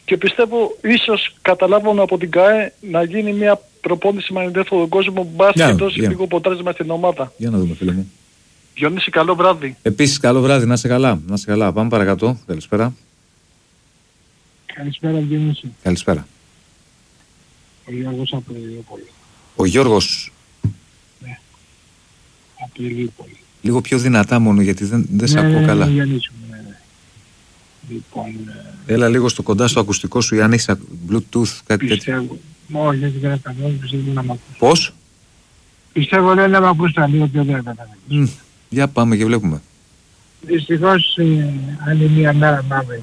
και πιστεύω ίσως καταλάβουν από την ΚΑΕ να γίνει μια προπόνηση με δεύτερο κόσμο μπάσκετ δώσει λίγο ποτάρισμα στην ομάδα. Για να δούμε, φίλε μου. Διονύση, καλό βράδυ. Επίσης, καλό βράδυ, να είσαι καλά. Να είσαι καλά. Πάμε παρακάτω. Καλησπέρα. Καλησπέρα, Διονύση. Καλησπέρα. Ο Γιώργος από Ηλιούπολη. Ο Γιώργος. Ναι. Από Ηλιούπολη. Λίγο πιο δυνατά μόνο, γιατί δεν σε ακούω καλά. Ναι. Λοιπόν, έλα λίγο στο κοντά στο ακουστικό σου, ή αν έχεις Bluetooth, κάτι τέτοιο. Όχι, δεν καταλαβαίνω, πιστεύω να μ' ακούς. Πώς? Πιστεύω δεν να μ' ακούς τα λίγο πιο δεν καταλαβαίνω. Για πάμε και βλέπουμε. Δυστυχώς, αν είναι μια μέρα μαύρη.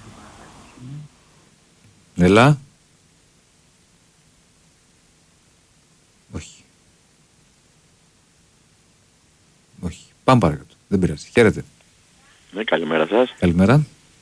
Έλα. Όχι. Όχι. Πάμε παρακάτω. Δεν πειράζει. Χαίρετε. Ναι, καλημέρα σας. Καλημέρα.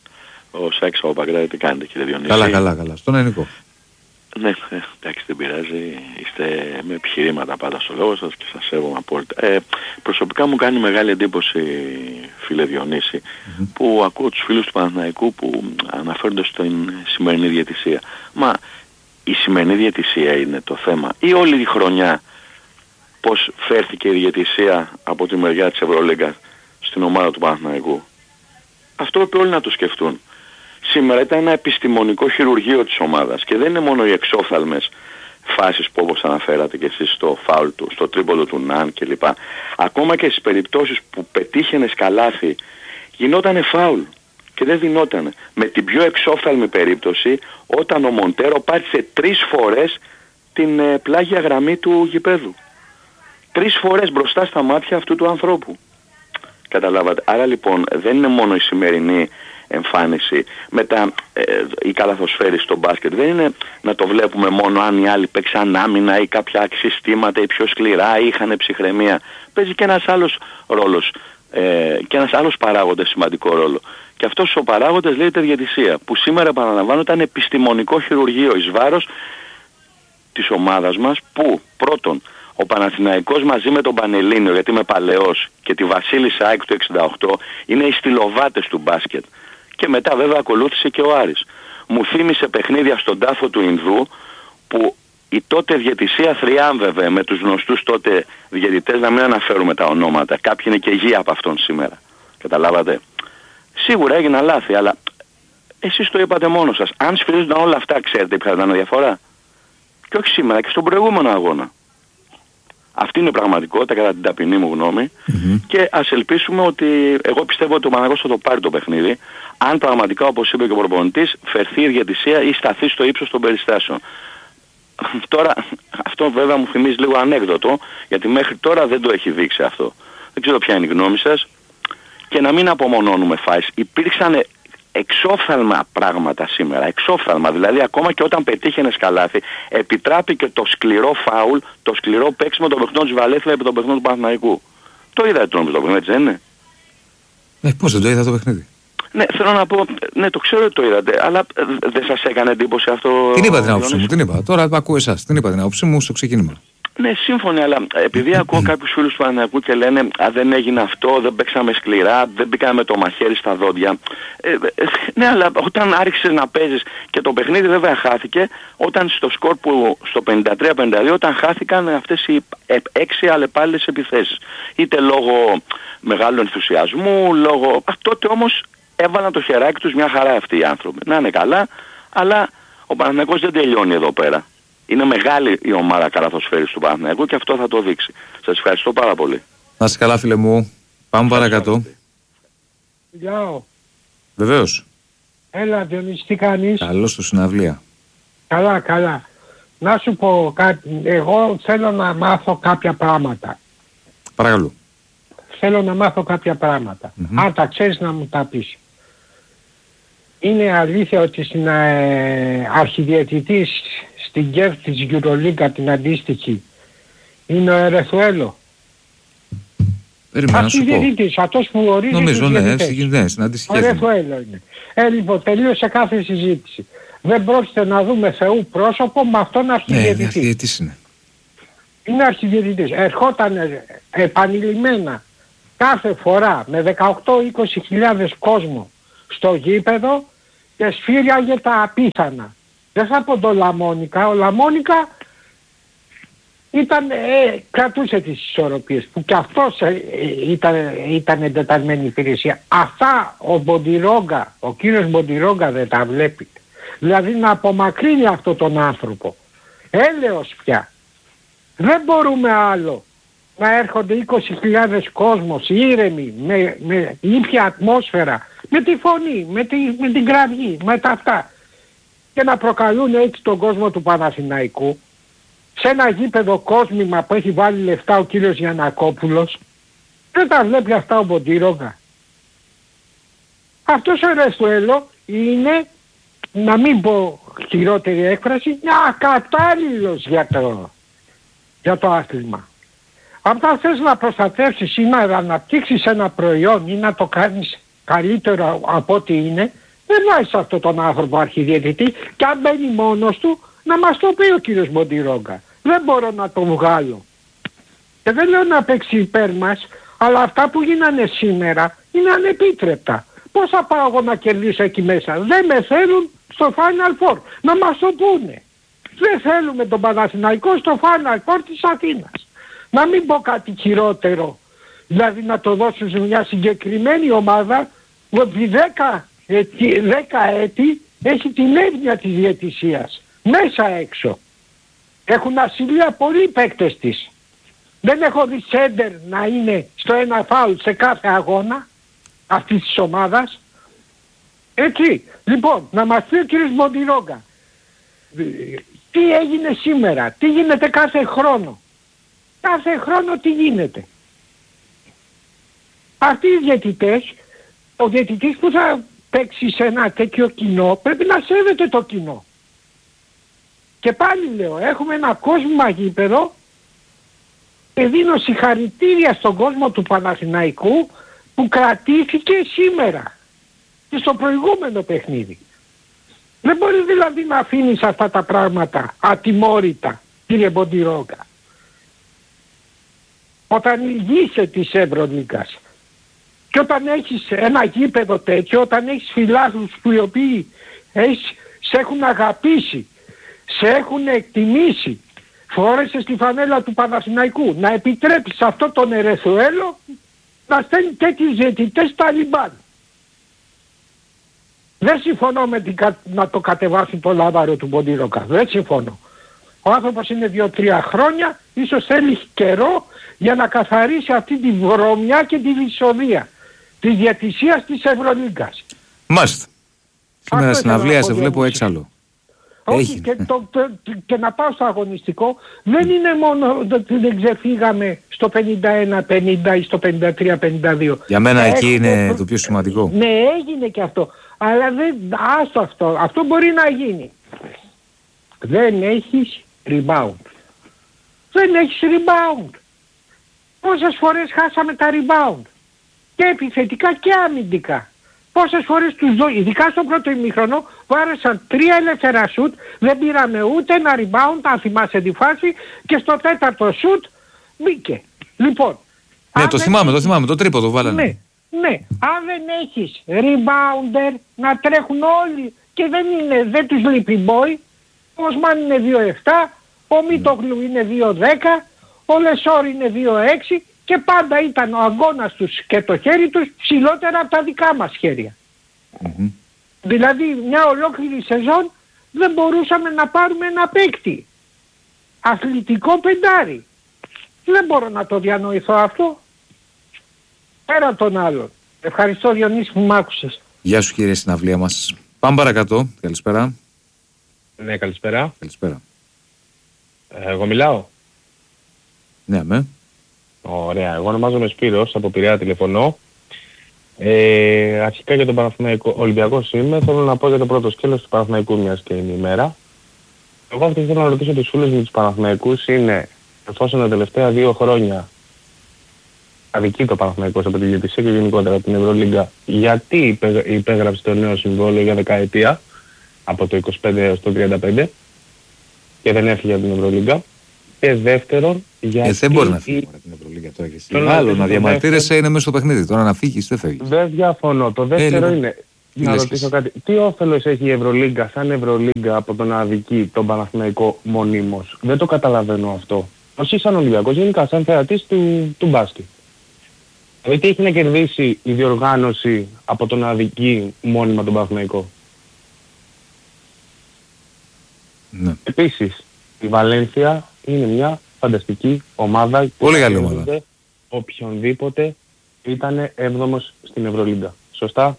Ο Σάκης από Παγκράτη, τι κάνετε κύριε Διονύση? Καλά. Στον ελληνικό. Ναι, εντάξει, δεν πειράζει. Είστε με επιχειρήματα πάντα στο λόγο σας και σας σέβομαι απόλυτα. Προσωπικά μου κάνει μεγάλη εντύπωση, φίλε Διονύση, που ακούω τους φίλους του Παναθηναϊκού που αναφέρονται στην σημερινή διαιτησία. Μα η σημερινή διαιτησία είναι το θέμα, ή όλη τη χρονιά πώς φέρθηκε η διαιτησία από τη μεριά της Ευρωλίγκας στην ομάδα του Παναθηναϊκού? Αυτό πρέπει όλοι να το σκεφτούν. Σήμερα ήταν ένα επιστημονικό χειρουργείο της ομάδας και δεν είναι μόνο οι εξόφθαλμες φάσεις που όπως αναφέρατε και εσείς στο φάουλ του, στο τρίποντο του Ναν κλπ. Ακόμα και στις περιπτώσεις που πετύχαινες καλάθι γινότανε φάουλ και δεν δινότανε. Με την πιο εξόφθαλμη περίπτωση όταν ο Μοντέρο πάτησε 3 φορές την πλάγια γραμμή του γηπέδου. 3 φορές μπροστά στα μάτια αυτού του ανθρώπου. Καταλάβατε. Άρα λοιπόν δεν είναι μόνο η σημερινή εμφάνιση μετά η καλαθοσφαίρηση στο μπάσκετ. Δεν είναι να το βλέπουμε μόνο αν οι άλλοι παίξαν άμυνα ή κάποια συστήματα ή πιο σκληρά ή είχαν ψυχραιμία. Παίζει και ένας άλλος ρόλος και ένας άλλος παράγοντας σημαντικό ρόλο. Και αυτός ο παράγοντας λέγεται διαιτησία, που σήμερα επαναλαμβάνω ήταν επιστημονικό χειρουργείο εις βάρος της ομάδας μας, που πρώτον ο Παναθηναϊκός μαζί με τον Πανελλήνιο, γιατί είμαι παλαιός, και τη Βασίλισσα ΑΕΚ του 68 είναι οι στυλοβάτες του μπάσκετ. Και μετά βέβαια ακολούθησε και ο Άρης. Μου θύμισε παιχνίδια στον τάφο του Ινδού που η τότε διαιτησία θριάμβευε με τους γνωστούς τότε διαιτητές, να μην αναφέρουμε τα ονόματα. Κάποιοι είναι και γη από αυτόν σήμερα. Καταλάβατε. Σίγουρα έγιναν λάθη, αλλά εσείς το είπατε μόνος σας. Αν σφυρίζονταν όλα αυτά, ξέρετε ποια ήταν η διαφορά? Και όχι σήμερα, και στον προηγούμενο αγώνα. Αυτή είναι η πραγματικότητα κατά την ταπεινή μου γνώμη και ας ελπίσουμε ότι, εγώ πιστεύω ότι ο Παναθηναϊκός θα το πάρει το παιχνίδι, αν πραγματικά, όπως είπε και ο προπονητής, φερθεί η διαιτησία ή σταθεί στο ύψος των περιστάσεων. Τώρα αυτό βέβαια μου θυμίζει λίγο ανέκδοτο, γιατί μέχρι τώρα δεν το έχει δείξει αυτό. Δεν ξέρω ποια είναι η γνώμη σας. Και να μην απομονώνουμε φάσεις. Υπήρξαν εξόφθαλμα πράγματα σήμερα. Εξόφθαλμα, δηλαδή ακόμα και όταν πετύχαινες καλάθι, επιτράπηκε το σκληρό φάουλ, το σκληρό παίξιμο των παιχνών της Βαλένθια επί των παιχνών του Παναθηναϊκού. Το είδατε το παιχνίδι, έτσι δεν είναι? Πώς δεν το είδα το παιχνίδι? Ναι, θέλω να πω, ναι, το ξέρω ότι το είδατε, αλλά δεν σας έκανε εντύπωση αυτό? Την είπα την άποψή μου, την είπα. Τώρα ακούω εσάς. Την είπα την άποψή μου στο ξεκίνημα. Ναι, σύμφωνοι, αλλά επειδή ακούω κάποιους φίλους του Παναθηναϊκού και λένε δεν έγινε αυτό, δεν παίξαμε σκληρά, δεν μπήκαμε το μαχαίρι στα δόντια. Ναι, αλλά όταν άρχισες να παίζεις και το παιχνίδι βέβαια χάθηκε, όταν στο σκορ που στο 53-52, όταν χάθηκαν αυτές οι 6 αλλεπάλληλες επιθέσεις. Είτε λόγω μεγάλου ενθουσιασμού, λόγω... τότε όμως έβαλαν το χεράκι τους μια χαρά αυτοί οι άνθρωποι. Να είναι καλά, αλλά ο Παναθηναϊκός δεν τελειώνει εδώ πέρα. Είναι μεγάλη η ομάδα καλαθοσφαίρισης του Παναθηναϊκού και αυτό θα το δείξει. Σας ευχαριστώ πάρα πολύ. Να είσαι καλά, φίλε μου. Πάμε παρακάτω. Γεια. Βεβαίως. Έλα, Διονύση, τι κάνεις? Καλώς στο συναυλία. Καλά. Να σου πω κάτι. Εγώ θέλω να μάθω κάποια πράγματα. Παρακαλώ. Θέλω να μάθω κάποια πράγματα. Αν τα ξέρεις να μου τα πεις. Είναι αλήθεια ότι στην αρχιδιαιτητής στην ΚΕΦ της EuroLeague την αντίστοιχη είναι ο Ερεθουέλο? Περίμενα να σου πω. Αρχιδιαιτητής, αυτός που ορίζει νομίζω, τους διαιτητές. Ναι, στην αντίστοιχη. Ο Ερεθουέλο είναι. Λοιπόν, τελείωσε κάθε συζήτηση. Δεν πρόκειται να δούμε Θεού πρόσωπο με αυτόν αρχιδιαιτητή. Ναι, αρχιδιαιτητής είναι. Είναι αρχιδιαιτητής. Ερχόταν επανειλημμένα κάθε φορά με 18-20 χιλιάδες κόσμο στο γήπεδο και σφύραγε τα απίθανα. Δεν θα πω το Λαμόνικα. Ο Λαμόνικα κρατούσε τις ισορροπίες που και αυτός ήταν εντεταλμένη υπηρεσία. Αυτά ο κύριος Μποντιρόγκα δεν τα βλέπει. Δηλαδή να απομακρύνει αυτό τον άνθρωπο. Έλεος πια. Δεν μπορούμε άλλο να έρχονται 20.000 κόσμος ήρεμοι, με ήπια ατμόσφαιρα, με τη φωνή, με την κραυγή, με τα αυτά και να προκαλούν έτσι τον κόσμο του Παναθηναϊκού σε ένα γήπεδο κόσμημα που έχει βάλει λεφτά ο κύριος Γιαννακόπουλος. Δεν τα βλέπει αυτά ο Μποντιρόγκα. Αυτός ο Ρεστουέλο είναι, να μην πω χειρότερη έκφραση, ακατάλληλος για το άθλημα. Αν θα θες να προστατεύσεις ή να αναπτύξεις ένα προϊόν ή να το κάνεις καλύτερο από ό,τι είναι, δεν βάζεις αυτόν τον άνθρωπο αρχιδιαιτητή και αν μπαίνει μόνος του να μας το πει ο κύριος Μποντιρόγκα. Δεν μπορώ να τον βγάλω. Και δεν λέω να παίξει υπέρ μας, αλλά αυτά που γίνανε σήμερα είναι ανεπίτρεπτα. Πώς θα πάω εγώ να κερδίσω εκεί μέσα? Δεν με θέλουν στο Final Four. Να μας το πούνε. Δεν θέλουμε τον Παναθηναϊκό στο Final Four της Αθήνας. Να μην πω κάτι χειρότερο. Δηλαδή να το δώσουν σε μια συγκεκριμένη ομάδα που επί 10 έτη έχει την εύνοια της διαιτησίας. Μέσα έξω. Έχουν ασυλία πολλοί παίκτες της. Δεν έχω δει σέντερ να είναι στο ένα φάουλ σε κάθε αγώνα αυτής της ομάδας. Έτσι. Λοιπόν, να μας πει ο κύριος Μποντιρόγκα τι έγινε σήμερα, τι γίνεται κάθε χρόνο. Κάθε χρόνο τι γίνεται. Αυτοί οι διαιτητές, ο διαιτητής που θα παίξει σε ένα τέτοιο κοινό πρέπει να σέβεται το κοινό. Και πάλι λέω, έχουμε ένα κόσμημα γήπεδο και δίνω συγχαρητήρια στον κόσμο του Παναθηναϊκού που κρατήθηκε σήμερα και στο προηγούμενο παιχνίδι. Δεν μπορεί δηλαδή να αφήνεις αυτά τα πράγματα ατιμόρυτα, κύριε Μποντιρόγκα. Όταν ηγείσαι της Ευρωλίγκας και όταν έχεις ένα γήπεδο τέτοιο, όταν έχεις φιλάθλους που οι οποίοι σε έχουν αγαπήσει, σε έχουν εκτιμήσει, φόρεσες στη φανέλα του Παναθηναϊκού, να επιτρέψεις αυτό τον Ερεθουέλο να στέλνει τέτοιους διαιτητές στα Λιμπάν. Δεν συμφωνώ με να το κατεβάσουν το λάβαρο του Μποντιρόγκα. Δεν συμφωνώ. Ο άνθρωπος είναι 2-3 χρόνια, ίσως θέλει καιρό για να καθαρίσει αυτή τη βρωμιά και τη δυσοδεία της διαιτησίας της Ευρωλίγκας. Μάλιστα. Σήμερα στην αυλία σε βλέπω έξαλλο. Όχι, και να πάω στο αγωνιστικό, δεν είναι μόνο ότι δεν ξεφύγαμε στο 51-50 ή στο 53-52. Για μένα εκεί είναι το πιο σημαντικό. Ναι, έγινε και αυτό. Αλλά άστο αυτό. Αυτό μπορεί να γίνει. Δεν έχεις rebound. Δεν έχεις rebound. Πόσες φορές χάσαμε τα rebound. Και επιθετικά και αμυντικά. Πόσες φορές τους δω, ειδικά στο πρώτο ημίχρονο, βάρεσαν 3 ελεύθερα σουτ, δεν πήραμε ούτε ένα rebound, αν θυμάσαι τη φάση, και στο τέταρτο σουτ μπήκε. Λοιπόν. Ναι, το θυμάμαι, το τρίποδο βάλανε. Ναι, αν δεν έχεις rebounder να τρέχουν όλοι και δεν τους λείπει boy, ο Οσμάν είναι 2-7, ο Μίτογλου είναι 2-10, ο Λεσόρ είναι 2-6 και πάντα ήταν ο αγώνας τους και το χέρι τους ψηλότερα από τα δικά μας χέρια. Mm-hmm. Δηλαδή μια ολόκληρη σεζόν δεν μπορούσαμε να πάρουμε ένα παίκτη. Αθλητικό πεντάρι. Δεν μπορώ να το διανοηθώ αυτό. Πέρα των άλλων. Ευχαριστώ Διονύση που μ' άκουσες. Γεια σου κύριε συναυλία μας. Πάμε παρακάτω. Καλησπέρα. Ναι, καλησπέρα. Καλησπέρα. Εγώ μιλάω. Ναι, με. Ωραία. Εγώ ονομάζομαι Σπύρος, από Πειραιά τηλεφωνώ. Αρχικά για τον Παναθηναϊκό Ολυμπιακός είμαι. Θέλω να πω για το πρώτο σκέλος του Παναθηναϊκού, μιας και είναι η μέρα. Εγώ αυτό θέλω να ρωτήσω τους φίλους μου τους Παναθηναϊκούς είναι, εφόσον τα τελευταία 2 χρόνια αδικεί το Παναθηναϊκός από τη διαιτησία και γενικότερα από την Ευρωλίγκα, γιατί υπέγραψε το νέο συμβόλαιο για δεκαετία, από το 25 έως το 35, και δεν έφυγε από την Ευρωλίγκα. Και δεύτερον, γιατί... δεν μπορεί να φύγει από την Ευρωλίγκα τώρα και εσύ. Άλλο να διαμαρτύρεσαι είναι μέσα στο παιχνίδι. Τώρα να φύγεις δεν φεύγεις. Δεν διαφωνώ. Το δεύτερο είναι Να ρωτήσω κάτι. Τι όφελος έχει η Ευρωλίγκα σαν Ευρωλίγκα από το να αδικεί τον Παναθηναϊκό μονίμως? Δεν το καταλαβαίνω αυτό. Όχι σαν Ολυμπιακός, γενικά σαν θεατής του μπάσκετ. Δηλαδή τι έχει να κερδίσει η διοργάνωση από το να αδικεί μόνιμα τον Παναθηναϊκό? Ναι. Επίσης, η Βαλένθια είναι μια φανταστική ομάδα. Πολύ καλή ομάδα. Οποιονδήποτε ήταν 7ος στην Ευρωλίγκα. Σωστά?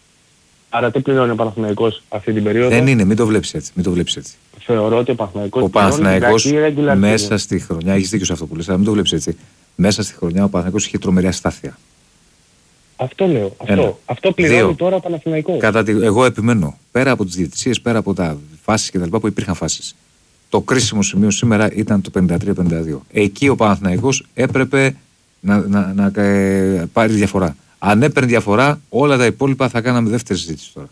Άρα τι πληρώνει ο Παναθηναϊκός αυτή την περίοδο? Δεν είναι, μην το βλέπεις έτσι. Θεωρώ ότι ο Παναθηναϊκός μέσα στη χρονιά, έχεις δίκιο σε αυτό που λες, αλλά μην το βλέπεις έτσι. Μέσα στη χρονιά ο Παναθηναϊκός είχε τρομερή αστάθεια. Αυτό λέω. Αυτό πληρώνει τώρα ο Παναθηναϊκός. Εγώ επιμένω. Πέρα από τις διαιτησίες, πέρα από τα φάσεις κτλ. Που υπήρχαν φάσεις. Το κρίσιμο σημείο σήμερα ήταν το 53-52. Εκεί ο Παναθηναϊκός έπρεπε να πάρει διαφορά. Αν έπαιρνε διαφορά, όλα τα υπόλοιπα θα κάναμε δεύτερη συζήτηση τώρα.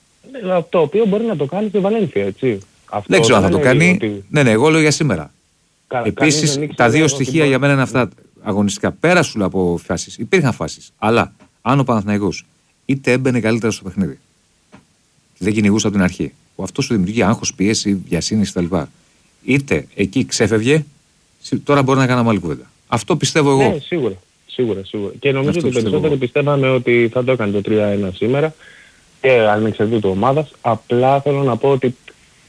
Το οποίο μπορεί να το κάνει και η Βαλένθια, έτσι. Δεν ξέρω αν θα το κάνει. Ότι... Ναι, εγώ λέω για σήμερα. Επίσης, τα δύο στοιχεία για μένα είναι αυτά αγωνιστικά. Πέρα σου από φάσεις. Υπήρχαν φάσεις. Αλλά αν ο Παναθηναϊκός είτε έμπαινε καλύτερα στο παιχνίδι, δεν κυνηγούσε από την αρχή, που αυτό σου δημιουργεί άγχος, πίεση, βιασύνη κτλ. Είτε εκεί ξέφευγε, τώρα μπορεί να κάναμε άλλη κουβέντα. Αυτό πιστεύω εγώ. Ναι, σίγουρα. Και νομίζω ότι περισσότεροι πιστεύαμε ότι θα το έκανε το 3-1 σήμερα και ανεξαρτήτου ομάδας. Απλά θέλω να πω ότι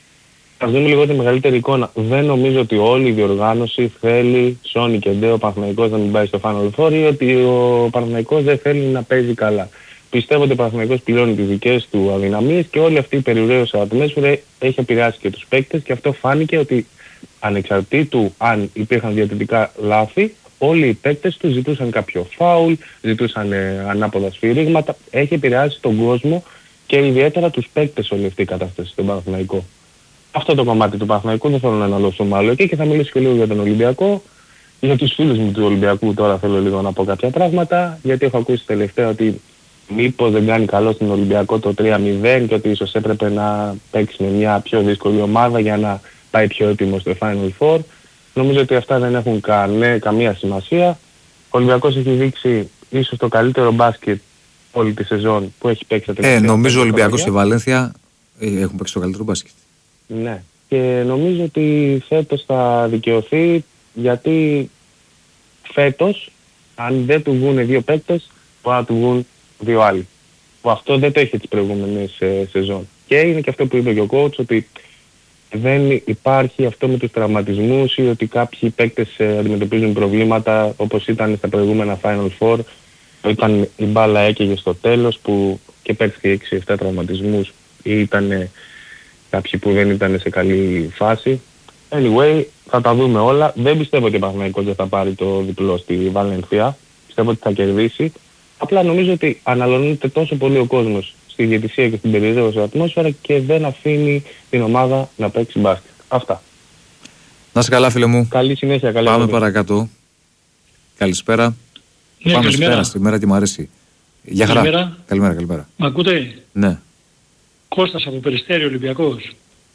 ας δούμε λίγο τη μεγαλύτερη εικόνα. Δεν νομίζω ότι όλη η διοργάνωση θέλει Σόνι και Ντέ ο Παναθηναϊκός να μην πάει στο Final Four ή ότι ο Παναθηναϊκός δεν θέλει να παίζει καλά. Πιστεύω ότι ο Παναθηναϊκός πληρώνει τις δικές του αδυναμίες και όλη αυτή η περιουραίωση ατμόσφαιρα έχει επηρεάσει και τους παίκτες και αυτό φάνηκε ότι ανεξαρτήτου αν υπήρχαν διαιτητικά λάθη, όλοι οι παίκτες του ζητούσαν κάποιο φάουλ, ζητούσαν ανάποδα σφυρίγματα. Έχει επηρεάσει τον κόσμο και ιδιαίτερα τους παίκτες όλη αυτή η κατάσταση στον Παναθηναϊκό. Αυτό το κομμάτι του Παναθηναϊκού δεν θέλω να αναλώσω μάλλον εκεί και θα μιλήσω και λίγο για τον Ολυμπιακό. Για τους φίλους μου του Ολυμπιακού τώρα θέλω λίγο να πω κάποια πράγματα, γιατί έχω ακούσει τελευταία ότι μήπως δεν κάνει καλό στην Ολυμπιακό το 3-0 και ότι ίσως έπρεπε να παίξει με μια πιο δύσκολη ομάδα για να πάει πιο έτοιμο στο Final Four. Νομίζω ότι αυτά δεν έχουν καμία σημασία. Ο Ολυμπιακός έχει δείξει ίσως το καλύτερο μπάσκετ όλη τη σεζόν που έχει παίξει. Νομίζω ο Ολυμπιακός και η Βαλένθια έχουν παίξει το καλύτερο μπάσκετ. Ναι. Και νομίζω ότι φέτος θα δικαιωθεί, γιατί φέτος αν δεν του βγουν δύο παίκτες μπορεί να του βγουν δύο άλλοι. Που αυτό δεν το είχε τις προηγούμενες σεζόν. Και είναι και αυτό που είπε και ο coach, ότι δεν υπάρχει αυτό με τους τραυματισμούς ή ότι κάποιοι παίκτες αντιμετωπίζουν προβλήματα όπως ήταν στα προηγούμενα Final Four, όταν η μπάλα έκαιγε στο τέλος που και πέρσι 6-7 τραυματισμούς ή ήταν κάποιοι που δεν ήταν σε καλή φάση. Anyway, θα τα δούμε όλα. Δεν πιστεύω ότι ο Παναθηναϊκός δεν θα πάρει το διπλό στη Βαλένθια. Πιστεύω ότι θα κερδίσει. Απλά νομίζω ότι αναλωνείται τόσο πολύ ο κόσμος στη διαιτησία και στην περιραίωση ατμόσφαιρα και δεν αφήνει την ομάδα να παίξει μπάσκετ. Αυτά. Να είσαι καλά, φίλε μου. Καλή συνέχεια. Καλή Πάμε παρακάτω. Καλησπέρα. Ναι, πάμε καλημέρα. Στη μέρα τι μου αρέσει. Γεια χαρά. Καλημέρα. Μ' ακούτε? Ναι. Κώστας από Περιστέρι, Ολυμπιακός.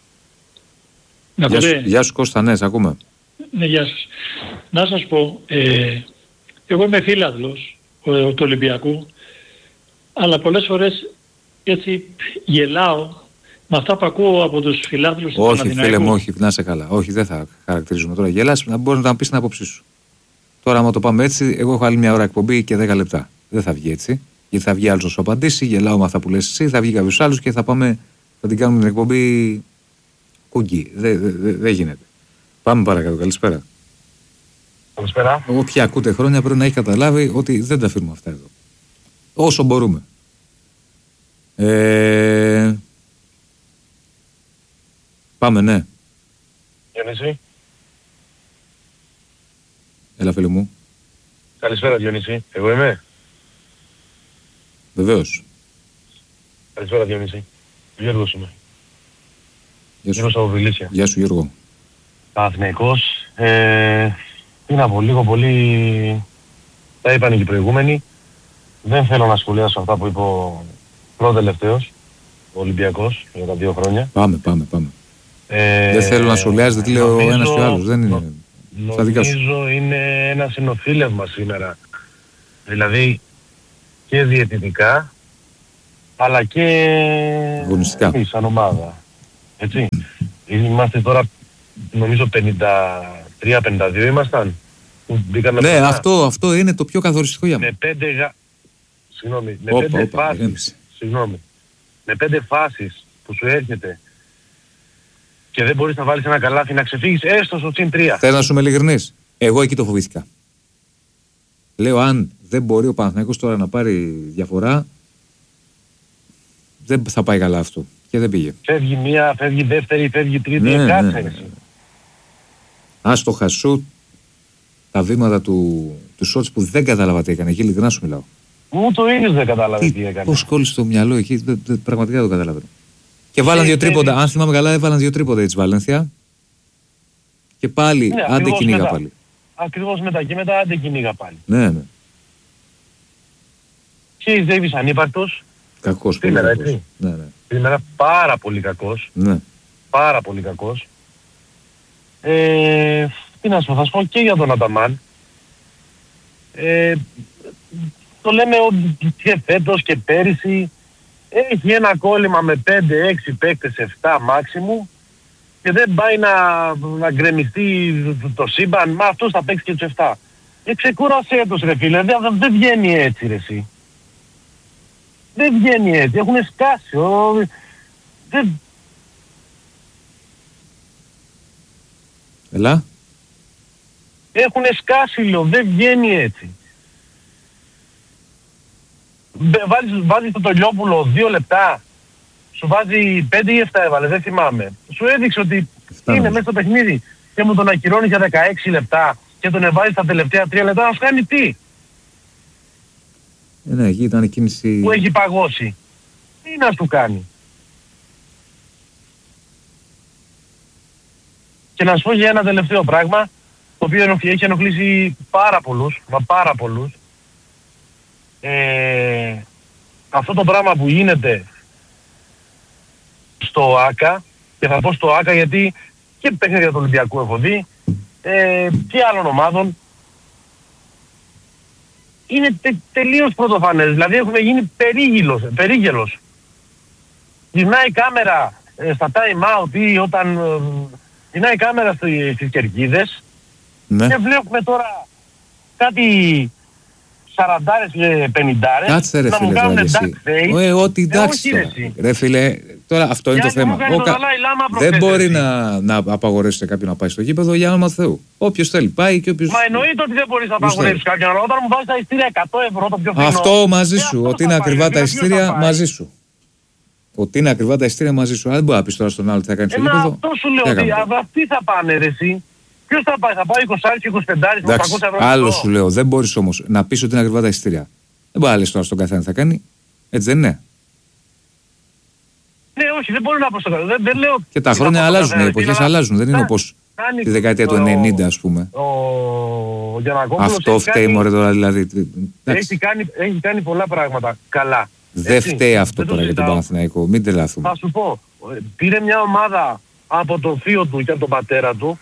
Γεια σου Κώστα, ναι, σε ακούμε. Ναι, γεια σας. Να σας πω, εγώ είμαι φίλαθλος του Ολυμπιακού, αλλά πολλές φορές έτσι γελάω με αυτά που ακούω από τους φιλάθλους του Παναθηναϊκού. Όχι φίλε μου, όχι, να είσαι καλά. Όχι, δεν θα χαρακτηρίζουμε τώρα γελάς, να μπορείς να πεις την άποψή σου. Τώρα άμα το πάμε έτσι, εγώ έχω άλλη μια ώρα εκπομπή και 10 λεπτά. Δεν θα βγει έτσι. Γιατί θα βγει άλλος να σου απαντήσει, γελάω με αυτά που λες εσύ, θα βγει κάποιος άλλος και θα την κάνουμε την εκπομπή κουγκί. Δεν γίνεται. Πάμε παρακάτω. Καλησπέρα. Καλησπέρα. Όποιοι ακούτε χρόνια πρέπει να έχει καταλάβει ότι δεν τα αφήνουμε αυτά εδώ. Όσο μπορούμε. Πάμε, ναι. Διονύση. Έλα φίλε μου. Καλησπέρα Διονύση. Εγώ είμαι. Βεβαίως. Καλησπέρα Διονύση. Γιώργος είμαι. Γιώργος από Βιλίσια. Γεια σου Γιώργο. Παναθηναϊκός. Τι να πω, λίγο πολύ τα είπαν και οι προηγούμενοι. Δεν θέλω να σχολιάσω αυτά που είπε ο προτελευταίος, ο Ολυμπιακός, για τα 2 χρόνια. Πάμε. Δεν θέλω να σχολιάζετε τι λέει ο ένας και ο άλλος. Δεν είναι. Νομίζω είναι ένα συνοφίλευμα σήμερα. Δηλαδή και διαιτητικά αλλά και εμείς σαν ομάδα. Έτσι. Είμαστε τώρα, νομίζω 53-52 ήμασταν. Ναι, αυτό είναι το πιο καθοριστικό για μένα. Με 5 φάσεις που σου έρχεται και δεν μπορείς να βάλεις ένα καλάθι να ξεφύγεις έστω στο συν 3. Θες να σου είμαι ειλικρινής? Εγώ εκεί το φοβήθηκα. Λέω αν δεν μπορεί ο Παναθηναϊκός τώρα να πάρει διαφορά, δεν θα πάει καλά αυτό. Και δεν πήγε. Φεύγει μία, φεύγει δεύτερη, φεύγει τρίτη, κάτσε. Άστοχα σου τα βήματα του Σότς που δεν κατάλαβα τι έκανε. Εκεί ειλικρινά σου μιλάω. Ούτε ο ίδιος δεν κατάλαβε τι έκανε. Πώς κόλλησε το μυαλό εκεί, πραγματικά δεν το καταλαβαίνω. Και βάλαν 2 τρίποντα. Αν θυμάμαι καλά, έβαλαν 2 τρίποντα έτσι Βαλένθια. Και πάλι άντε κυνήγα πάλι. Ακριβώς μετά και μετά άντε κυνήγα πάλι. Ναι. Και η Ντέιβις ανύπαρκτος. Κακός. Σήμερα έτσι. Ναι. Σήμερα πάρα πολύ κακός. Ναι. Πάρα πολύ κακός. Τι να σου πω, θα σου πω και για τον Αταμάν. Το λέμε και φέτος και πέρυσι. Έχει ένα κόλλημα με 5-6 παίκτες, 7 μάξιμου και δεν πάει να γκρεμιστεί το σύμπαν. Μα αυτός θα παίξει και τους 7. Ξεκούρασέ τους ρε φίλε, δεν βγαίνει έτσι ρε εσύ. Δεν βγαίνει έτσι, έχουν σκάσει. Έλα. Έχουν σκάσει λέω, δεν βγαίνει έτσι. Βάζεις το Τολιόπουλο 2 λεπτά, σου βάζει 5 ή 7 έβαλε, δεν θυμάμαι. Σου έδειξε ότι είναι μέσα στο παιχνίδι και μου τον ακυρώνει για 16 λεπτά και τον εβάζει στα τελευταία 3 λεπτά, να σου κάνει τι? Ναι, εκεί ήταν κίνηση... Που έχει παγώσει. Τι να σου κάνει? Και να σου πω για ένα τελευταίο πράγμα, το οποίο έχει ενοχλήσει πάρα πολλούς. Αυτό το πράγμα που γίνεται στο ΆΚΑ, και θα πω στο ΆΚΑ γιατί και παιχνίδια του Ολυμπιακού έχω δει, και άλλων ομάδων, είναι τελείως πρωτοφανές. Δηλαδή έχουμε γίνει περίγελος. Γυρνάει η κάμερα στα time out ή όταν γυρνάει η κάμερα στις κερκίδες, ναι. Και βλέπουμε τώρα κάτι 40 και 50. Κάτσε ρε φίλε τώρα εσύ. Ό,τι εντάξει τώρα. Ρε φίλε, τώρα αυτό είναι το θέμα. Δεν μπορεί να απαγορεύσει σε κάποιον να πάει στο γήπεδο για όνομα Θεού. Όποιος θέλει πάει και όποιος... Μα εννοείται ότι δεν μπορείς να απαγορεύσεις κάποιον. Όταν μου βάζεις τα ειστήρια 100 ευρώ το πιο φθηνό. Αυτό μαζί σου. Ότι είναι ακριβά τα ειστήρια μαζί σου. Ότι είναι ακριβά τα ειστήρια μαζί σου. Αν δεν μπορεί να πεις τώρα στον άλλο τι θα κάνει στο γήπεδο. Αυτό σου λέω ότι αυτοί θα πάνε ρε εσύ. Ποιος θα πάει, θα πάει 20 και 25 800 ευρώ. Άλλο σου λέω, δεν μπορείς όμως να πεις ότι είναι ακριβά τα εισιτήρια. Δεν μπορεί να λες τώρα στον καθένα τι θα κάνει. Έτσι δεν είναι? Ναι, όχι, δεν μπορεί να πω στον καθένα. Δεν λέω... Και τα χρόνια αλλάζουν, οι εποχές αλλάζουν. Δεν είναι όπως τη δεκαετία του 90 ας πούμε. Αυτό φταίει μωρέ τώρα δηλαδή. Έχει κάνει πολλά πράγματα καλά. Δεν φταίει αυτό τώρα για τον Παναθηναϊκό, μην τρελαθούμε. Θα σου πω, πήρε μια ομάδα από τον θείο του και από τον πατέρα του.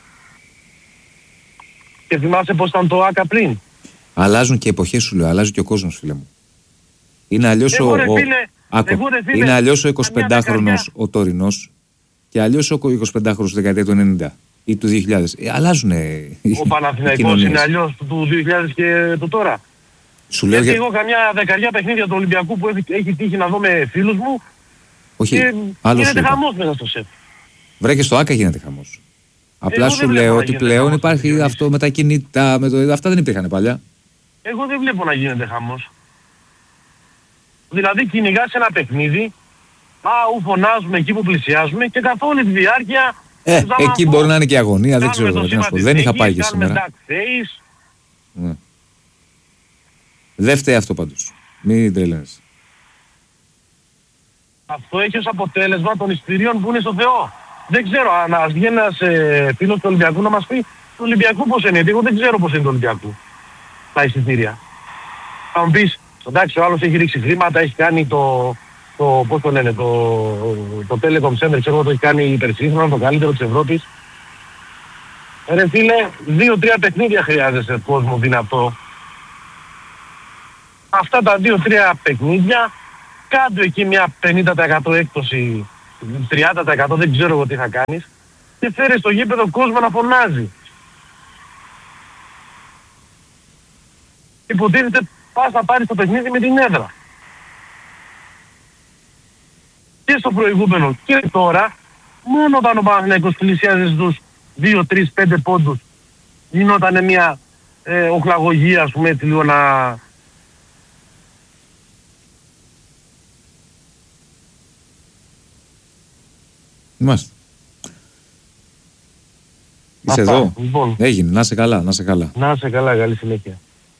Και θυμάσαι πώς ήταν το ΆΚΑ πριν. Αλλάζουν και εποχές σου λέω, αλλάζει και ο κόσμος φίλε μου. Είναι αλλιώς είναι αλλιώς ο 25χρονος ο τωρινός και αλλιώς ο 25χρονος του δεκαετία του 90 ή του 2000. Αλλάζουνε. Ο Παναθηναϊκός είναι αλλιώς του 2000 και του τώρα. Σου λέω εγώ καμιά δεκαριά παιχνίδια του Ολυμπιακού που έχει τύχει να δω με φίλους μου. Όχι, και γίνεται χαμός μέσα στο σεφ. Βρε και στο ΆΚΑ γίνεται χαμός. Απλά σου λέω ότι πλέον υπάρχει αυτό με τα κινητά, αυτά δεν υπήρχαν παλιά. Εγώ δεν βλέπω να γίνεται χαμός. Δηλαδή κυνηγάς ένα παιχνίδι, φωνάζουμε εκεί που πλησιάζουμε και καθ' όλη τη διάρκεια... εκεί μπορεί να είναι και αγωνία, δεν ξέρω. Δεν είχα πάει και σήμερα. Ναι. Δεν φταίει αυτό πάντως. Μην τρελαίνεσαι. Αυτό έχει ως αποτέλεσμα των εισιτηρίων που είναι στο Θεό. Δεν ξέρω, αν βγει ένας φίλος του Ολυμπιακού να μας πει του Ολυμπιακού πώς είναι, γιατί εγώ δεν ξέρω πώς είναι του Ολυμπιακού τα εισιτήρια. Θα μου πεις, εντάξει, ο άλλος έχει ρίξει χρήματα, έχει κάνει πώς το λένε, το Telecom Center, ξέρω, το έχει κάνει υπερσύγχρονο, το καλύτερο της Ευρώπης. Ρε φίλε, 2-3 παιχνίδια χρειάζεσαι κόσμο δυνατό. Αυτά τα 2-3 παιχνίδια κάντου εκεί μια 50% έκπτωση, 30% δεν ξέρω εγώ τι θα κάνεις, και φέρει στο γήπεδο κόσμο να φωνάζει. Υποτίθεται πας να πάρεις το παιχνίδι με την έδρα. Και στο προηγούμενο και τώρα, μόνο όταν ο Παναθηναϊκός πλησιάζει στους 2, 3, 5 πόντους, γινόταν μια οχλαγωγία, ας πούμε, έτσι λίγο να... Είμαστε. Είσαι εδώ. Λοιπόν. Έγινε. Να είσαι καλά, να είσαι καλά. Να είσαι καλά, καλή συνέχεια.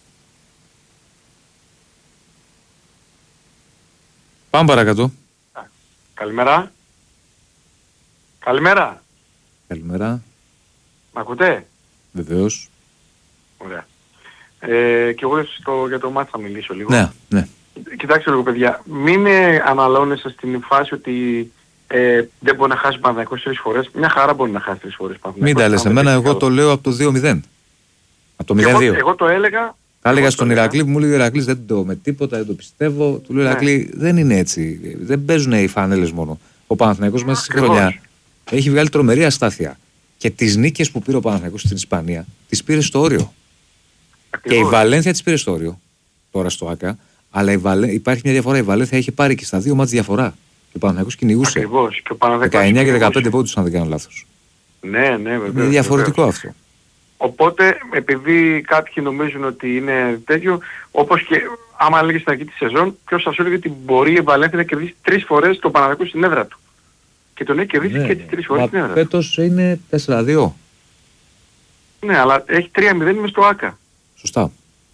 Πάμε παρακάτω. Καλημέρα. Καλημέρα. Καλημέρα. Μ' ακούτε? Βεβαίως. Ωραία. Και εγώ για το μάτι θα μιλήσω λίγο. Ναι, ναι. Κοιτάξτε λίγο, παιδιά. Μην αναλώνεστε στην φάση ότι δεν μπορεί να χάσει Παναθηναϊκός 3 φορές. Μια χαρά μπορεί να χάσει 3 φορές Παναθηναϊκός. Μην τα λες εμένα, εγώ το λέω από το 2-0. Από το 0-2. Εγώ το έλεγα. Τα έλεγα στον Ηρακλή που μου λέει ο Ηρακλής δεν το με τίποτα, δεν το πιστεύω. Του λέω Ηρακλή, δεν είναι έτσι. Δεν παίζουν οι φανέλες μόνο. Ο Παναθηναϊκός μέσα στη χρονιά έχει βγάλει τρομερή αστάθεια. Και τις νίκες που πήρε ο Παναθηναϊκός στην Ισπανία τις πήρε στο όριο. Ακριβώς. Και η Βαλένθια τις πήρε στο όριο. Τώρα στο ΆΚΑ. Αλλά υπάρχει μια διαφορά. Η Βαλένθια έχει πάρει και στα 2 μάτς διαφορά. Και ο Παναθηναϊκός κυνηγούσε. Ακριβώς. 19 και 15 πόντους, αν δεν κάνω λάθος. Ναι, βεβαίως. Είναι διαφορετικό αυτό. Οπότε, επειδή κάποιοι νομίζουν ότι είναι τέτοιο, όπως και άμα έλεγε στην αρχή της σεζόν, ποιος σας έλεγε ότι μπορεί η Βαλένθια να κερδίσει 3 φορές το Παναθηναϊκό στην έδρα του. Και τον έχει κερδίσει και τις 3 φορές στην έδρα του. Φέτος είναι 4-2. Ναι, αλλά έχει 3-0 μες στο ΆΚΑ. Σωστά.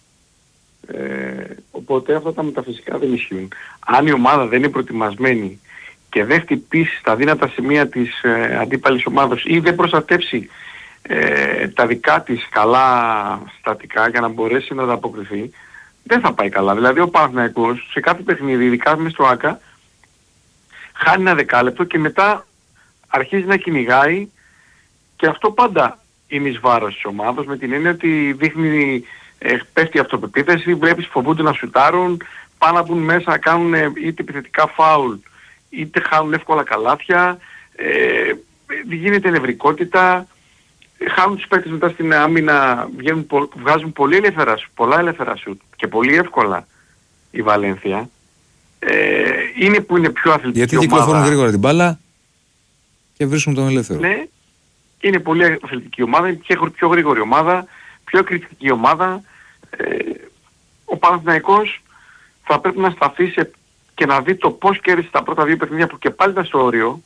Οπότε αυτά τα μεταφυσικά δεν ισχύουν. Αν η ομάδα δεν είναι προετοιμασμένη και δεν χτυπήσει στα δύνατα σημεία της αντίπαλης ομάδος ή δεν προστατεύσει τα δικά της καλά στατικά για να μπορέσει να ανταποκριθεί, δεν θα πάει καλά. Δηλαδή ο Παναθηναϊκός σε κάθε παιχνίδι, ειδικά μες στο ΆΚΑ, χάνει ένα δεκάλεπτο και μετά αρχίζει να κυνηγάει, και αυτό πάντα είναι εις βάρος της ομάδας, με την έννοια ότι δείχνει, πέφτει η αυτοπεποίθηση, βλέπεις φοβούνται να σουτάρουν, πάνε να μπουν μέσα, να κάνουν είτε επιθετικά φάουλ, είτε χάνουν εύκολα καλάθια, γίνεται νευρικότητα, χάνουν τους παίκτες μετά στην άμυνα, βγάζουν πολλά ελεύθερα σουτ και πολύ εύκολα η Βαλένθια. Είναι που είναι πιο αθλητική γιατί ομάδα. Γιατί κυκλοφορούν γρήγορα την μπάλα και βρίσκουν τον ελεύθερο. Ναι, είναι πολύ αθλητική ομάδα, είναι πιο γρήγορη ομάδα, πιο κριτική ομάδα. Ο Παναθηναϊκός θα πρέπει να σταθεί και να δει το πώς κέρδισε τα πρώτα 2 παιχνίδια που και πάλι ήταν στο όριο,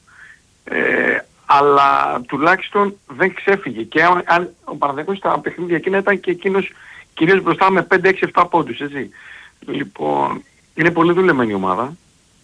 αλλά τουλάχιστον δεν ξέφυγε. Και αν ο Παναθηναϊκός στα παιχνίδια εκείνα ήταν και εκείνος κυρίως μπροστά με 5, 6, 7 πόντους, έτσι. Λοιπόν, είναι πολύ δουλεμένη η ομάδα.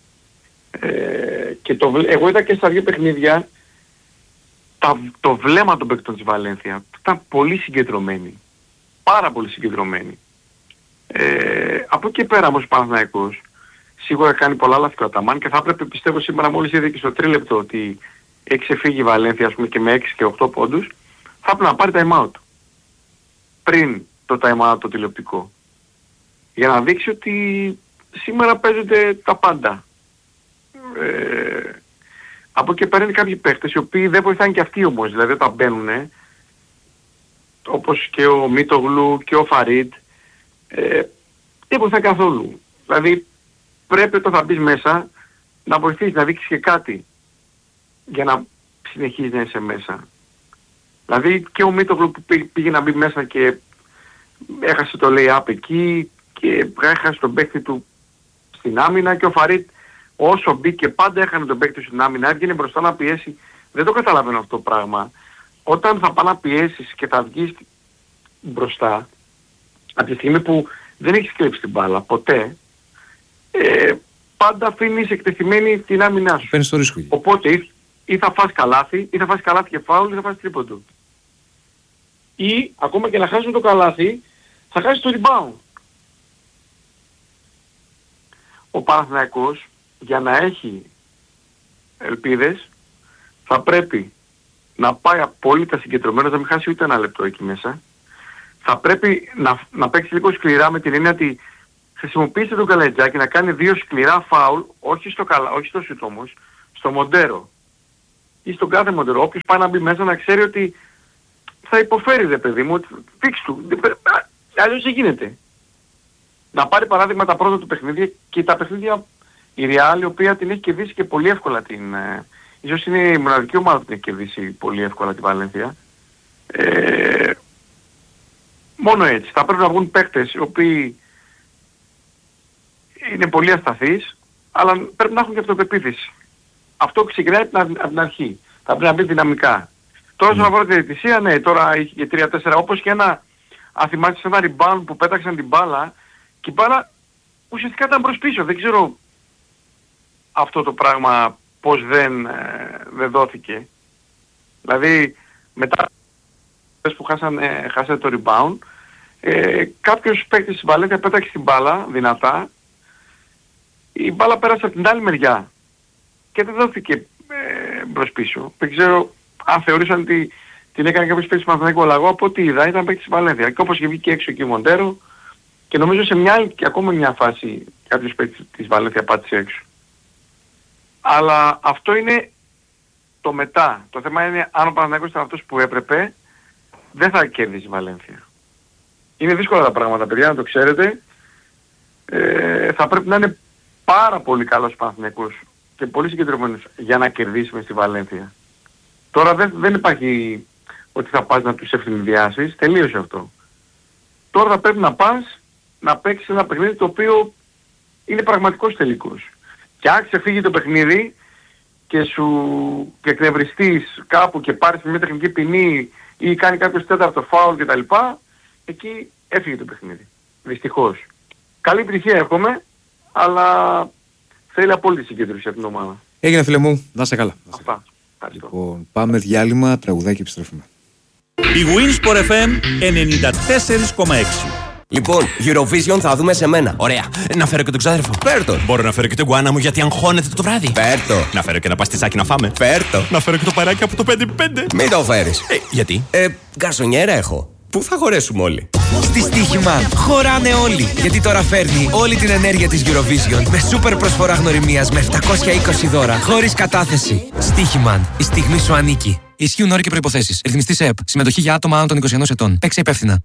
Και εγώ είδα και στα 2 παιχνίδια το βλέμμα των παίκτων της Βαλένθια ήταν πολύ συγκεντρωμένη. Πάρα πολύ συγκεντρωμένη. Από εκεί πέρα όμως ο Παναθηναϊκός σίγουρα κάνει πολλά λάθη ο Αταμάν και θα έπρεπε, πιστεύω, σήμερα μόλις είδε και στο τρίλεπτο ότι έχει ξεφύγει η Βαλένθια, ας πούμε, και με 6 και 8 πόντους, θα έπρεπε να πάρει time out πριν το time out το τηλεοπτικό, για να δείξει ότι σήμερα παίζονται τα πάντα. Από εκεί πέρα είναι κάποιοι παίχτες οι οποίοι δεν βοηθάνε και αυτοί όμως, δηλαδή όταν μπαίνουνε, όπως και ο Μίτογλου και ο Φαρίτ, δεν βοηθάει καθόλου. Δηλαδή πρέπει όταν θα μπεις μέσα να βοηθήσεις, να δείξεις και κάτι για να συνεχίσεις να είσαι μέσα. Δηλαδή και ο Μίτογλου που πήγε να μπει μέσα και έχασε το lay-up εκεί και έχασε τον παίκτη του στην άμυνα, και ο Φαρίτ όσο μπήκε πάντα έχανε τον παίκτη του στην άμυνα, έβγαινε μπροστά να πιέσει. Δεν το καταλαβαίνω αυτό το πράγμα. Όταν θα πάει να πιέσεις και θα βγεις μπροστά, από τη στιγμή που δεν έχεις κλέψει την μπάλα ποτέ, πάντα αφήνεις εκτεθειμένη την άμυνά σου. Παίρνεις το ρίσκο. Οπότε ή θα φας καλάθι, ή θα φας καλάθι και φάουλ, ή θα φας τρίποντο. Ή ακόμα και να χάσεις το καλάθι, θα χάσεις το rebound. Ο Παναθηναϊκός για να έχει ελπίδες θα πρέπει να πάει απόλυτα συγκεντρωμένος, να μην χάσει ούτε ένα λεπτό εκεί μέσα. Θα πρέπει να παίξει λίγο σκληρά, με την έννοια ότι χρησιμοποίησε τον Καλατζάκη να κάνει 2 σκληρά φάουλ, όχι στο σουτ όμως, στο Μοντέρο. Ή στον κάθε Μοντέρο. Όποιος πάει να μπει μέσα να ξέρει ότι θα υποφέρει, ρε παιδί μου, φίξ του. Αλλιώς δεν γίνεται. Να πάρει παράδειγμα τα πρώτα του παιχνίδια και τα παιχνίδια η Real, η οποία την έχει κερδίσει και πολύ εύκολα ίσως είναι η μοναδική ομάδα που την έχει κερδίσει πολύ εύκολα την Βαλένθια. Μόνο έτσι. Θα πρέπει να βγουν παίκτες οι οποίοι είναι πολύ ασταθείς, αλλά πρέπει να έχουν και αυτοπεποίθηση. Αυτό ξεκινάει από την αρχή. Θα πρέπει να μπει δυναμικά. Τώρα όσον αφορά τη διαιτησία, ναι, τώρα είχε 3-4, όπως και αν θυμάστε ένα rebound που πέταξαν την μπάλα και η μπάλα ουσιαστικά ήταν προς πίσω. Δεν ξέρω αυτό το πράγμα πώς δεν δόθηκε. Δηλαδή μετά που χάσανε το rebound, κάποιος παίκτης της Βαλένθια πέταξε την μπάλα δυνατά, η μπάλα πέρασε από την άλλη μεριά και δεν δόθηκε μπρος πίσω. Δεν ξέρω αν θεωρήσαν ότι την έκανε κάποιος παίκτης του Παναθηναϊκού, αλλά εγώ από ό,τι είδα ήταν παίκτης της Βαλένθια. Και όπως και βγήκε έξω εκεί ο Μοντέρο, και νομίζω σε μια άλλη και ακόμα μια φάση κάποιος παίκτης της Βαλένθια πάτησε έξω. Αλλά αυτό είναι το μετά. Το θέμα είναι αν ο Παναθηναϊκός ήταν αυτός που έπρεπε, δεν θα κέρδισε η Βαλένθια. Είναι δύσκολα τα πράγματα, παιδιά, να το ξέρετε. Θα πρέπει να είναι πάρα πολύ καλός ο Παναθηναϊκός και πολύ συγκεντρωμένος για να κερδίσουμε στη Βαλένθια. Τώρα δεν υπάρχει ότι θα πας να τους ευνηδιάσεις, τελείωσε αυτό. Τώρα θα πρέπει να πας να παίξεις ένα παιχνίδι το οποίο είναι πραγματικός τελικός. Και αν ξεφύγει το παιχνίδι και και εκνευριστείς κάπου και πάρεις μια τεχνική ποινή ή κάνει κάποιος τέταρτο φάουλ κτλ., εκεί έφυγε το παιχνίδι. Δυστυχώς. Καλή επιτυχία εύχομαι, αλλά θέλει απόλυτη συγκέντρωση από την ομάδα. Έγινε, φίλε μου, να είσαι καλά. Αυτά. Λοιπόν, πάμε διάλειμμα, τραγουδάκι και επιστρέφουμε. Η Winsport FM 94,6. Λοιπόν, Eurovision θα δούμε σε μένα. Ωραία. Να φέρω και τον ξάδερφο. Φέρτο. Μπορώ να φέρω και τον γκουάνα μου γιατί αγχώνεται το βράδυ. Φέρτο. Να φέρω και ένα παστιτσάκι να φάμε. Φέρτο. Να φέρω και το παράκι από το 5x5. Μην το φέρεις. Γιατί? Γκαρσονιέρα έχω. Πού θα χωρέσουμε όλοι? Στη Στοίχημαν χωράνε όλοι. Γιατί τώρα φέρνει όλη την ενέργεια της Eurovision με σούπερ προσφορά γνωριμίας με 720 δώρα χωρίς κατάθεση. Στοίχημαν. Η στιγμή σου ανήκει. Ισχύουν όροι και προϋποθέσεις. Ρυθμιστής ΕΕΠ. Συμμετοχή για άτομα άνω των 21 ετών. Παίξε υπεύθυνα.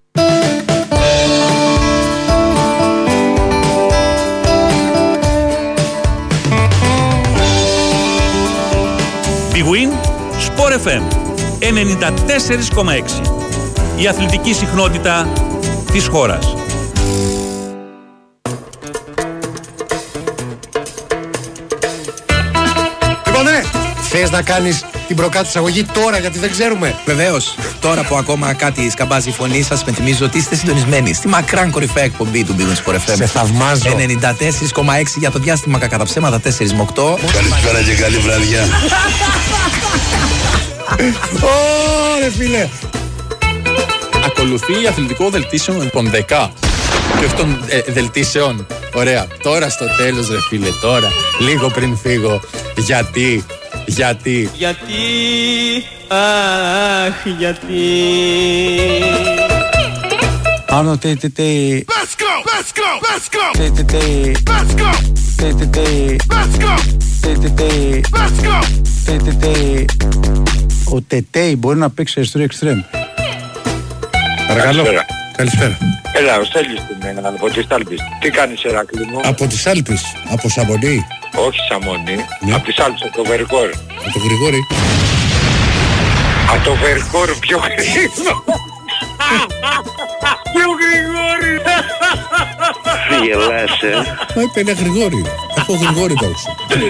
Big Win Sport FM 94,6. Η αθλητική συχνότητα της χώρας. Λοιπόν, θες να κάνεις την προκάτω εισαγωγή τώρα, γιατί δεν ξέρουμε? Βεβαίως. Τώρα που ακόμα κάτι σκαμπάζει η φωνή σας, υπενθυμίζω ότι είστε συντονισμένοι στη μακράν κορυφαία εκπομπή του Big Win Sport FM. Σε θαυμάζω. 94,6 για το διάστημα κατά ψέματα 4 με 8. Καλησπέρα και καλή βραδιά. Ωρε φίλε. Ακολουθεί αθλητικό δελτίσιο των 10 και όχι των δελτίσεων. Ωραία. Τώρα στο τέλος, ρε φίλε, τώρα, λίγο πριν φύγω. Γιατί, αχ, γιατί. Άνω τε. Let's go. Ο Τετέι μπορεί να παίξει αριστερό εξτρέμ. Παρακαλώ. Καλησπέρα. Έλα, ο Στέλιος την από τις Άλπεις. Τι κάνεις, Ερακλή μου? Από τις Άλπεις, από Σαμονή. Όχι Σαμονή, ναι. Από τις Άλπεις, από το Βερκόρ. Από το Γρηγόρη. Από το Βερκόρ πιο γρήγορο. Πιο Γρηγόρη. Τι γελάς, Μα είπε ένα Γρηγόρη. Έχω Γρηγόρη παύση.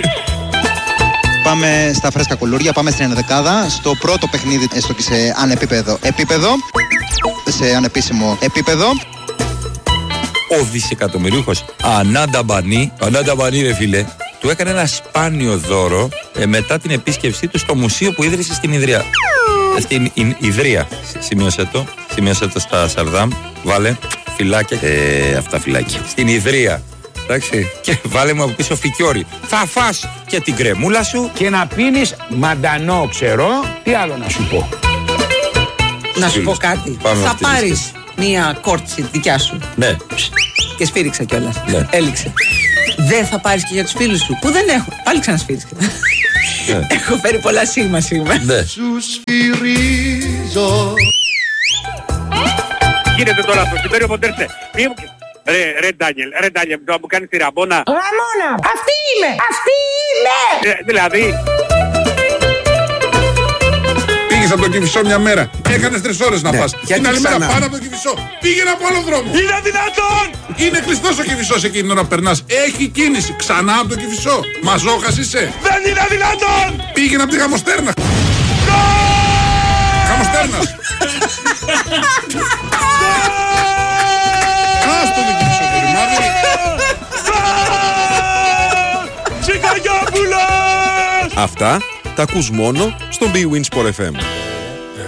Πάμε στα φρέσκα κουλούρια, πάμε στην ενδεκάδα. Στο πρώτο παιχνίδι, έστω και σε ανεπίπεδο επίπεδο. Σε ανεπίσημο επίπεδο. Ο δισεκατομμυρίουχος Ανάντα Μπανί ρε φίλε, του έκανε ένα σπάνιο δώρο μετά την επίσκεψή του στο μουσείο που ίδρυσε στην Ιδρία. Στην Ιδρία. Σημείωσε το στα Σαρδάμ. Βάλε φυλάκια. Αυτά φυλάκια. Στην Ιδρία. Εντάξει. Και βάλε μου από πίσω φικιόρι. Θα φας και την κρεμούλα σου και να πίνεις μαντανό ξερό. Τι άλλο να σου πω? Να σου πω κάτι. Θα πάρεις μία κόρτσι δικιά σου. Ναι. Και σφύριξα κιόλας. Ναι. Έληξε. Δεν θα πάρεις και για τους φίλους σου που δεν έχουν. Πάλι ξανασφύριξα. Έχω φέρει πολλά σίγμα. Ναι. Σου σφυρίζω. Γίνεται τώρα στο Συμπέριο Μοντέρσε. Ρε Ντάνιελ, τώρα μου κάνεις τη ραμπόνα. Ραμόνα, αυτή είμαι. Δηλαδή... Πήγες από το Κηφισό μια μέρα. Έκανες 3 ώρες να πας. Την άλλη μέρα πάνω από το Κηφισό. Πήγαινε από άλλο δρόμο. Είναι δυνατόν! Είναι κλειστός ο Κηφισός εκείνη την ώρα που περνάς. Έχει κίνηση. Ξανά από το Κηφισό. Μαζόχας είσαι. Δεν είναι δυνατόν! Πήγαινε από τη Γαμοστέρνα. Γαμοστέρνας. Άστο το Κηφισό το ρημάδι. Τσικαγιόπουλος! Αυτά τα ακούς μόνο στο Big Win Sport FM.